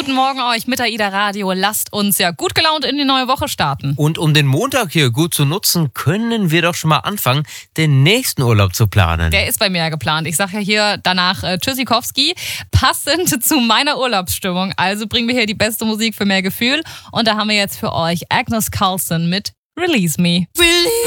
Guten Morgen euch mit AIDA Radio. Lasst uns ja gut gelaunt in die neue Woche starten. Und um den Montag hier gut zu nutzen, können wir doch schon mal anfangen, den nächsten Urlaub zu planen. Der ist bei mir ja geplant. Ich sage ja hier danach Tschüssikowski, passend zu meiner Urlaubsstimmung. Also bringen wir hier die beste Musik für mehr Gefühl. Und da haben wir jetzt für euch Agnes Carlson mit Release Me. Release